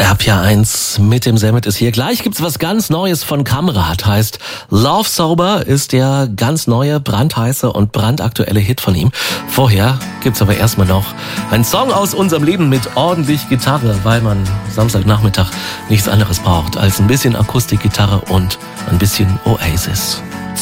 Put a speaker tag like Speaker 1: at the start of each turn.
Speaker 1: RPR1 mit dem Semmet ist hier. Gleich gibt's was ganz Neues von Kamrat. Heißt Love Sober ist der ganz neue, brandheiße und brandaktuelle Hit von ihm. Vorher gibt's aber erstmal noch einen Song aus unserem Leben mit ordentlich Gitarre, weil man Samstagnachmittag nichts anderes braucht als ein bisschen Akustikgitarre und ein bisschen Oasis.